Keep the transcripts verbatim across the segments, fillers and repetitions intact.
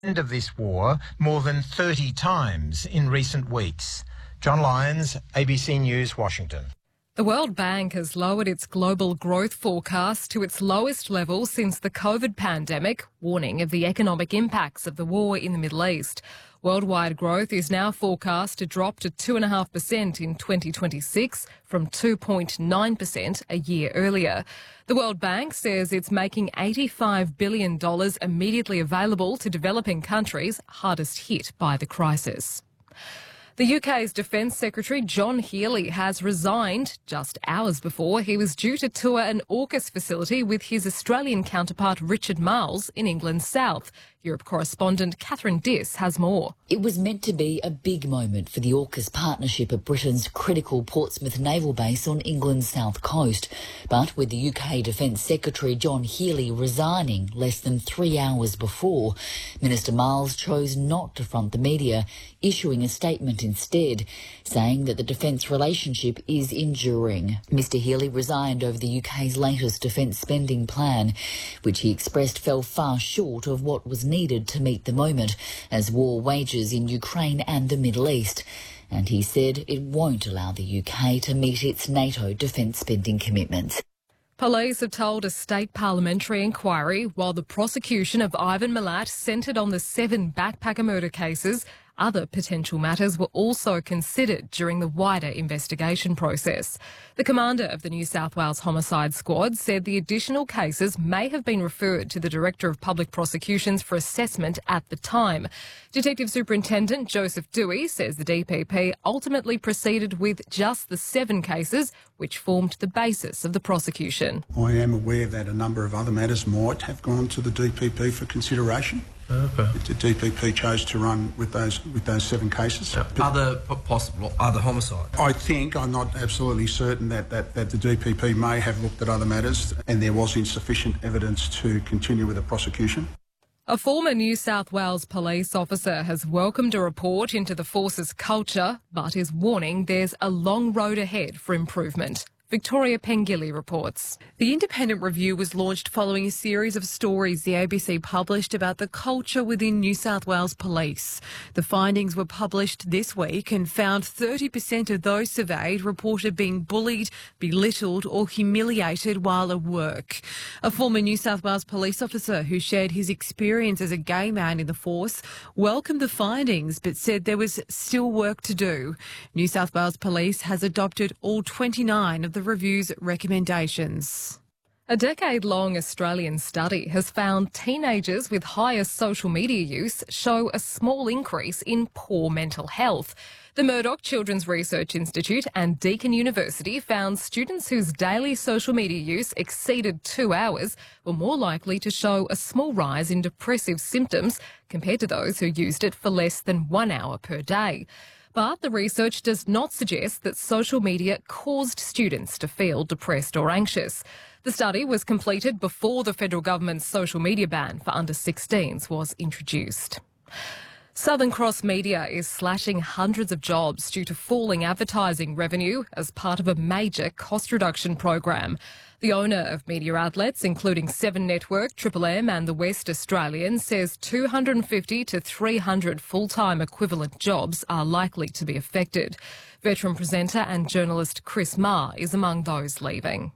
End of this war more than thirty times in recent weeks. John Lyons, A B C News, Washington. The World Bank has lowered its global growth forecast to its lowest level since the COVID pandemic, warning of the economic impacts of the war in the Middle East. Worldwide growth is now forecast to drop to two point five percent in twenty twenty-six from two point nine percent a year earlier. The World Bank says it's making eighty-five billion dollars immediately available to developing countries hardest hit by the crisis. The U K's Defence Secretary John Healey has resigned just hours before he was due to tour an AUKUS facility with his Australian counterpart Richard Marles in England's south. Europe correspondent Catherine Diss has more. It was meant to be a big moment for the AUKUS partnership at Britain's critical Portsmouth naval base on England's south coast. But with the U K Defence Secretary John Healey resigning less than three hours before, Minister Marles chose not to front the media, issuing a statement instead, saying that the defence relationship is enduring. Mr Healey resigned over the U K's latest defence spending plan, which he expressed fell far short of what was needed to meet the moment as war wages in Ukraine and the Middle East. And he said it won't allow the U K to meet its NATO defence spending commitments. Police have told a state parliamentary inquiry while the prosecution of Ivan Milat centred on the seven backpacker murder cases, other potential matters were also considered during the wider investigation process. The commander of the New South Wales Homicide Squad said the additional cases may have been referred to the Director of Public Prosecutions for assessment at the time. Detective Superintendent Joseph Dewey says the D P P ultimately proceeded with just the seven cases which formed the basis of the prosecution. I am aware that a number of other matters might have gone to the D P P for consideration. Okay. The D P P chose to run with those with those seven cases. Yeah. Other possible other homicides. I think I'm not absolutely certain that, that, that the D P P may have looked at other matters and there was insufficient evidence to continue with the prosecution. A former New South Wales police officer has welcomed a report into the force's culture, but is warning there's a long road ahead for improvement. Victoria Pengilly reports. The independent review was launched following a series of stories the A B C published about the culture within New South Wales Police. The findings were published this week and found thirty percent of those surveyed reported being bullied, belittled or humiliated while at work. A former New South Wales police officer who shared his experience as a gay man in the force welcomed the findings but said there was still work to do. New South Wales Police has adopted all twenty-nine of the review's recommendations. A decade-long Australian study has found teenagers with higher social media use show a small increase in poor mental health. The Murdoch Children's Research Institute and Deakin University found students whose daily social media use exceeded two hours were more likely to show a small rise in depressive symptoms compared to those who used it for less than one hour per day. But the research does not suggest that social media caused students to feel depressed or anxious. The study was completed before the federal government's social media ban for under sixteens was introduced. Southern Cross Media is slashing hundreds of jobs due to falling advertising revenue as part of a major cost reduction program. The owner of media outlets, including Seven Network, Triple M and The West Australian, says two hundred fifty to three hundred full-time equivalent jobs are likely to be affected. Veteran presenter and journalist Chris Marr is among those leaving.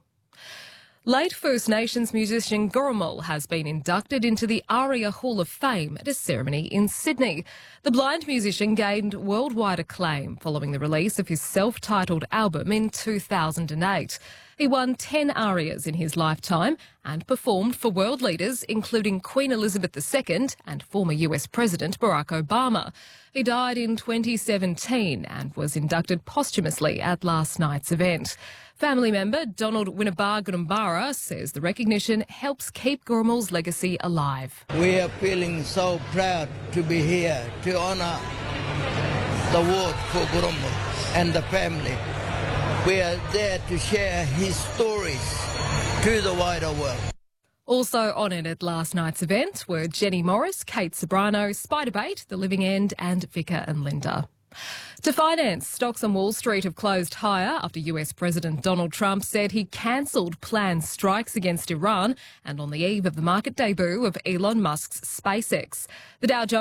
Late First Nations musician Gurrumul has been inducted into the ARIA Hall of Fame at a ceremony in Sydney. The blind musician gained worldwide acclaim following the release of his self-titled album in two thousand eight. He won ten ARIAs in his lifetime and performed for world leaders including Queen Elizabeth the Second and former U S President Barack Obama. He died in twenty seventeen and was inducted posthumously at last night's event. Family member Donald Winnabar says the recognition helps keep Gurrumul's legacy alive. We are feeling so proud to be here to honour the award for Gurrumul and the family. We are there to share his stories to the wider world. Also honoured at last night's event were Jenny Morris, Kate Sobrano, Spiderbait, The Living End and Vicar and Linda. To finance, stocks on Wall Street have closed higher after U S President Donald Trump said he cancelled planned strikes against Iran and on the eve of the market debut of Elon Musk's SpaceX. The Dow Jones